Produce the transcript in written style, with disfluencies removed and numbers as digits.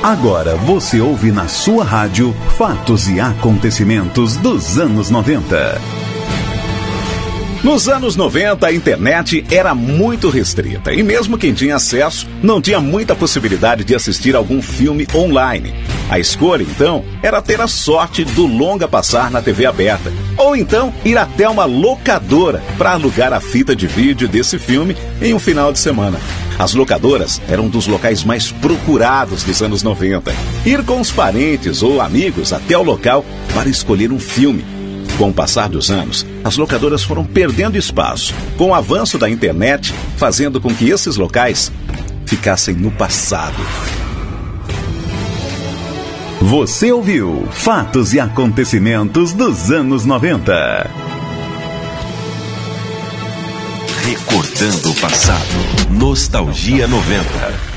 Agora você ouve na sua rádio fatos e acontecimentos dos anos 90. Nos anos 90, a internet era muito restrita e mesmo quem tinha acesso não tinha muita possibilidade de assistir algum filme online. A escolha, então, era ter a sorte do longa passar na TV aberta ou então ir até uma locadora para alugar a fita de vídeo desse filme em um final de semana. As locadoras eram um dos locais mais procurados dos anos 90. Ir com os parentes ou amigos até o local para escolher um filme. Com o passar dos anos, as locadoras foram perdendo espaço, com o avanço da internet, fazendo com que esses locais ficassem no passado. Você ouviu Fatos e Acontecimentos dos anos 90. Recordando o passado. Nostalgia 90.